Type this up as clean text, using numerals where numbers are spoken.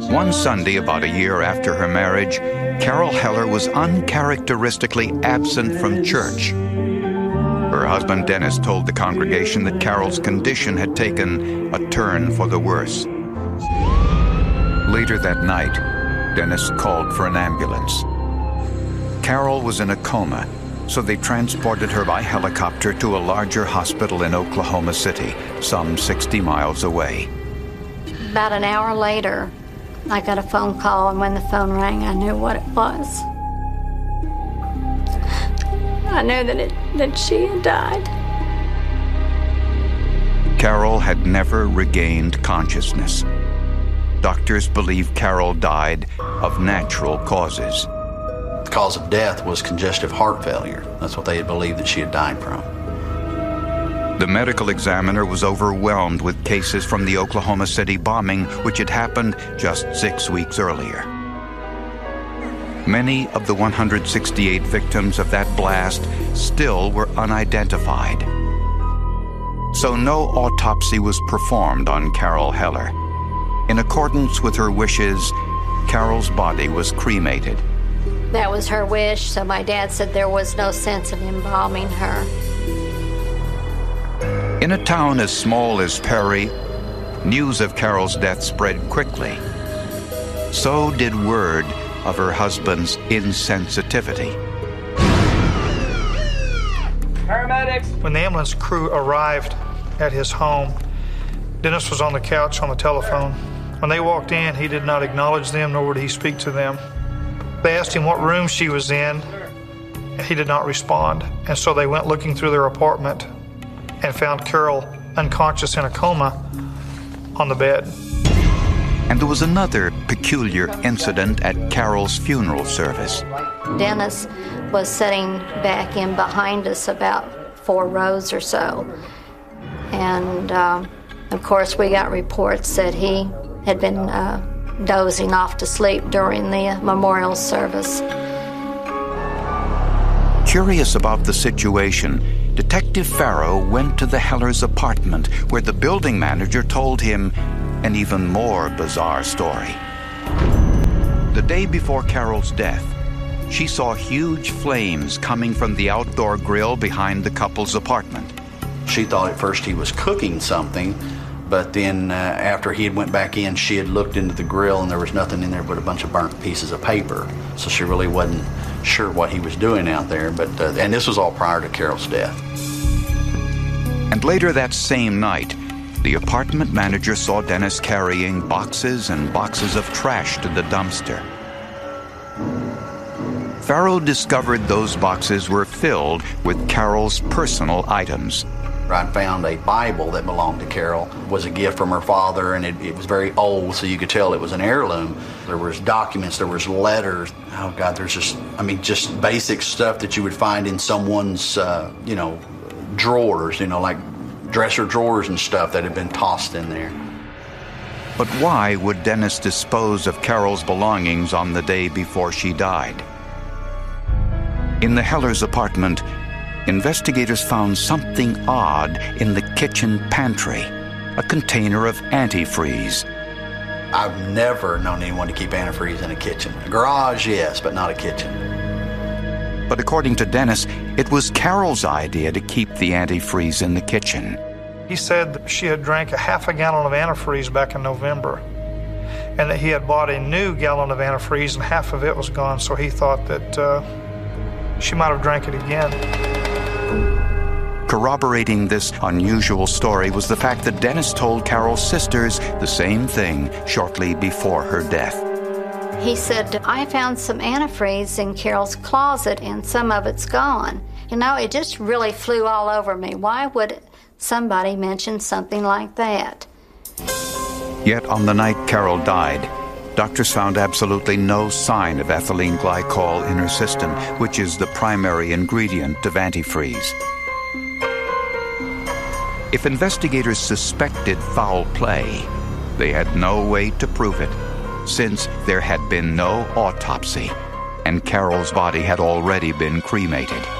One Sunday, about a year after her marriage, Carol Heller was uncharacteristically absent from church. Her husband Dennis told the congregation that Carol's condition had taken a turn for the worse. Later that night, Dennis called for an ambulance. Carol was in a coma, so they transported her by helicopter to a larger hospital in Oklahoma City, some 60 miles away. About an hour later, I got a phone call, and when the phone rang, I knew what it was. I knew that she had died. Carol had never regained consciousness. Doctors believe Carol died of natural causes. The cause of death was congestive heart failure. That's what they had believed that she had died from. The medical examiner was overwhelmed with cases from the Oklahoma City bombing, which had happened just 6 weeks earlier. Many of the 168 victims of that blast still were unidentified. So no autopsy was performed on Carol Heller. In accordance with her wishes, Carol's body was cremated. That was her wish, so my dad said there was no sense of embalming her. In a town as small as Perry, news of Carol's death spread quickly. So did word of her husband's insensitivity. Paramedics! When the ambulance crew arrived at his home, Dennis was on the couch on the telephone. When they walked in, he did not acknowledge them, nor would he speak to them. They asked him what room she was in. He did not respond, and so they went looking through their apartment and found Carol unconscious in a coma on the bed. And there was another peculiar incident at Carol's funeral service. Dennis was sitting back in behind us about 4 rows or so. And, of course, we got reports that he had been dozing off to sleep during the memorial service. Curious about the situation, Detective Farrow went to the Hellers' apartment, where the building manager told him an even more bizarre story. The day before Carol's death, she saw huge flames coming from the outdoor grill behind the couple's apartment. She thought at first he was cooking something, but then after he had went back in, she had looked into the grill and there was nothing in there but a bunch of burnt pieces of paper. So she really wasn't sure what he was doing out there. And this was all prior to Carol's death. And later that same night, the apartment manager saw Dennis carrying boxes and boxes of trash to the dumpster. Farrow discovered those boxes were filled with Carol's personal items. I found a Bible that belonged to Carol. It was a gift from her father, and it was very old, so you could tell it was an heirloom. There was documents, there was letters. Oh, God, there's just basic stuff that you would find in someone's, drawers, like dresser drawers and stuff that had been tossed in there. But why would Dennis dispose of Carol's belongings on the day before she died? In the Hellers' apartment, investigators found something odd in the kitchen pantry, a container of antifreeze. I've never known anyone to keep antifreeze in a kitchen. A garage, yes, but not a kitchen. But according to Dennis, it was Carol's idea to keep the antifreeze in the kitchen. He said that she had drank a half a gallon of antifreeze back in November, and that he had bought a new gallon of antifreeze and half of it was gone, so he thought that she might have drank it again. Corroborating this unusual story was the fact that Dennis told Carol's sisters the same thing shortly before her death. He said, I found some antifreeze in Carol's closet and some of it's gone. It just really flew all over me. Why would somebody mention something like that? Yet on the night Carol died, doctors found absolutely no sign of ethylene glycol in her system, which is the primary ingredient of antifreeze. If investigators suspected foul play, they had no way to prove it, since there had been no autopsy, and Carol's body had already been cremated.